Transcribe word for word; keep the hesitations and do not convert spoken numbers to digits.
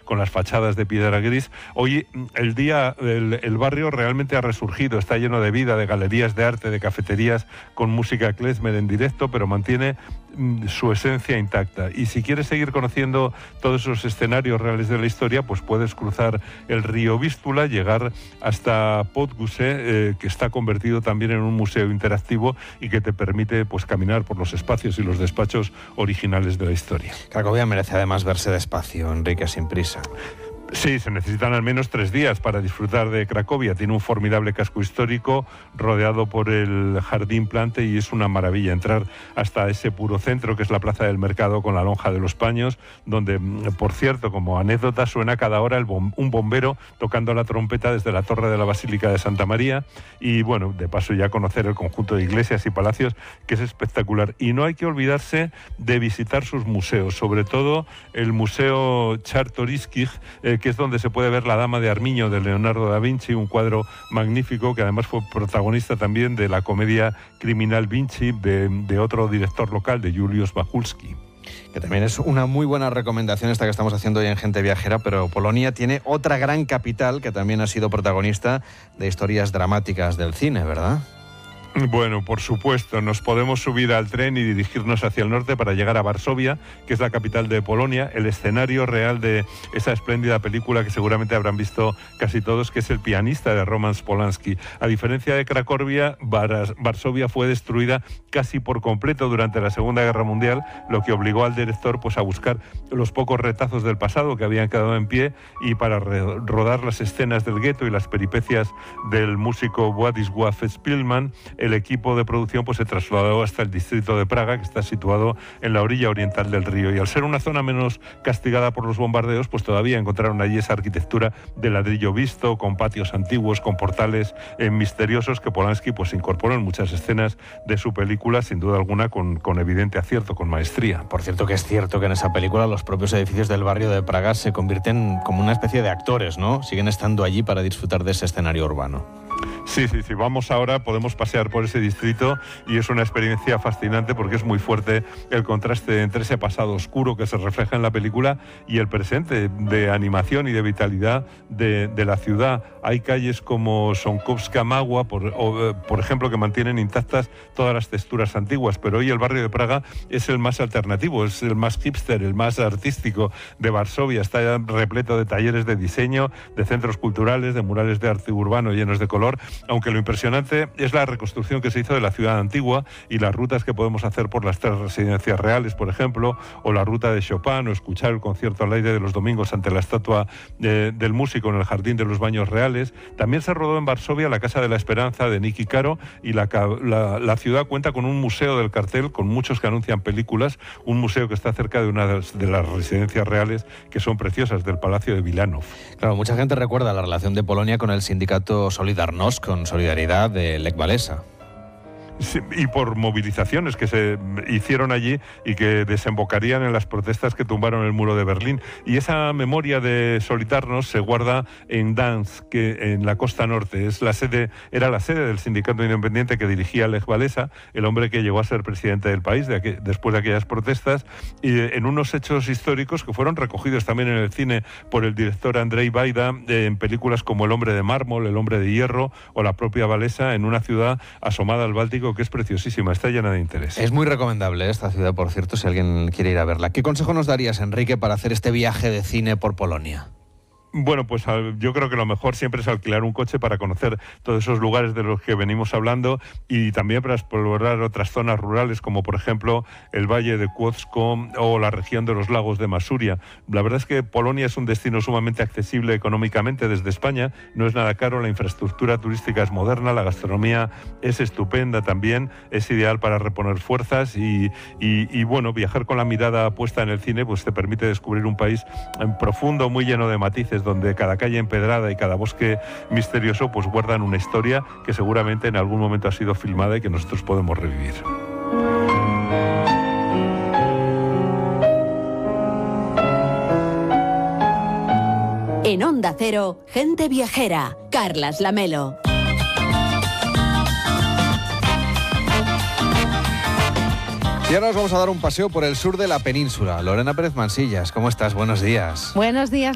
con las fachadas de piedra gris. Hoy el día, el, el barrio realmente ha resurgido, está lleno de vida, de galerías de arte, de cafeterías con música klezmer en directo, pero mantiene su esencia intacta. Y si quieres seguir conociendo todos esos escenarios reales de la historia, pues puedes cruzar el río Vístula, llegar hasta Podguse, eh, que está convertido también en un museo interactivo y que te permite pues caminar por los espacios y los despachos originales de la historia. Cracovia merece además verse despacio, Enrique, sin prisa. Sí, se necesitan al menos tres días para disfrutar de Cracovia. Tiene un formidable casco histórico rodeado por el Jardín Plante y es una maravilla entrar hasta ese puro centro que es la Plaza del Mercado con la Lonja de los Paños, donde, por cierto, como anécdota, suena cada hora el bom- un bombero tocando la trompeta desde la torre de la Basílica de Santa María y, bueno, de paso ya conocer el conjunto de iglesias y palacios, que es espectacular. Y no hay que olvidarse de visitar sus museos, sobre todo el Museo Czartoryskich, eh, que es donde se puede ver La Dama de Armiño de Leonardo da Vinci, un cuadro magnífico que además fue protagonista también de la comedia criminal Vinci de, de otro director local, de Juliusz Bachulski. Que también es una muy buena recomendación esta que estamos haciendo hoy en Gente Viajera, pero Polonia tiene otra gran capital que también ha sido protagonista de historias dramáticas del cine, ¿verdad? Bueno, por supuesto, nos podemos subir al tren y dirigirnos hacia el norte para llegar a Varsovia, que es la capital de Polonia, el escenario real de esa espléndida película que seguramente habrán visto casi todos, que es El pianista, de Roman Polanski. A diferencia de Cracovia, Vars- Varsovia fue destruida casi por completo durante la Segunda Guerra Mundial, lo que obligó al director pues, a buscar los pocos retazos del pasado que habían quedado en pie y para re- rodar las escenas del gueto y las peripecias del músico Władysław Szpilman. El equipo de producción pues, se trasladó hasta el distrito de Praga, que está situado en la orilla oriental del río. Y al ser una zona menos castigada por los bombardeos, pues todavía encontraron allí esa arquitectura de ladrillo visto, con patios antiguos, con portales eh, misteriosos que Polanski pues, incorporó en muchas escenas de su película, sin duda alguna, con, con evidente acierto, con maestría. Por cierto que es cierto que en esa película los propios edificios del barrio de Praga se convierten como una especie de actores, ¿no? Siguen estando allí para disfrutar de ese escenario urbano. Sí, sí, sí. Vamos ahora, podemos pasear por ese distrito y es una experiencia fascinante porque es muy fuerte el contraste entre ese pasado oscuro que se refleja en la película y el presente de animación y de vitalidad de, de la ciudad. Hay calles como Sonkowska Magua, por, o, por ejemplo, que mantienen intactas todas las texturas antiguas, pero hoy el barrio de Praga es el más alternativo, es el más hipster, el más artístico de Varsovia. Está repleto de talleres de diseño, de centros culturales, de murales de arte urbano llenos de color, aunque lo impresionante es la reconstrucción que se hizo de la ciudad antigua y las rutas que podemos hacer por las tres residencias reales, por ejemplo, o la ruta de Chopin, o escuchar el concierto al aire de los domingos ante la estatua de, del músico en el Jardín de los Baños Reales. También se rodó en Varsovia la Casa de la Esperanza de Nicky Caro y la, la, la ciudad cuenta con un museo del cartel con muchos que anuncian películas, un museo que está cerca de una de las, de las residencias reales que son preciosas, del Palacio de Wilanów. Claro, mucha gente recuerda la relación de Polonia con el sindicato Solidarność, con Solidaridad de Lech Walesa. Sí, y por movilizaciones que se hicieron allí y que desembocarían en las protestas que tumbaron el muro de Berlín. Y esa memoria de Solidarność se guarda en Danzig, que en la costa norte. Es la sede, era la sede del sindicato independiente que dirigía Lech Walesa, el hombre que llegó a ser presidente del país de aqu- después de aquellas protestas, y en unos hechos históricos que fueron recogidos también en el cine por el director Andrzej Wajda, en películas como El hombre de mármol, El hombre de hierro o la propia Walesa, en una ciudad asomada al Báltico que es preciosísima, está llena de interés. Es muy recomendable esta ciudad, por cierto, si alguien quiere ir a verla. ¿Qué consejo nos darías, Enrique, para hacer este viaje de cine por Polonia? Bueno, pues yo creo que lo mejor siempre es alquilar un coche para conocer todos esos lugares de los que venimos hablando y también para explorar otras zonas rurales como por ejemplo el Valle de Kłodzko o la región de los lagos de Masuria. La verdad es que Polonia es un destino sumamente accesible económicamente desde España, no es nada caro, la infraestructura turística es moderna, la gastronomía es estupenda también, es ideal para reponer fuerzas y, y, y bueno, viajar con la mirada puesta en el cine pues te permite descubrir un país profundo, muy lleno de matices, donde cada calle empedrada y cada bosque misterioso pues guardan una historia que seguramente en algún momento ha sido filmada y que nosotros podemos revivir. En Onda Cero, Gente Viajera, Carlas Lamelo. Y ahora nos vamos a dar un paseo por el sur de la península. Lorena Pérez Mansillas, ¿cómo estás? Buenos días. Buenos días.